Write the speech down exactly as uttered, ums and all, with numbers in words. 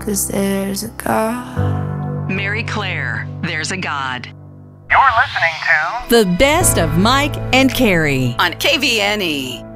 'cause there's a God. Mary Claire, There's a God. You're listening to The best of Mike and Carrie on K V N E.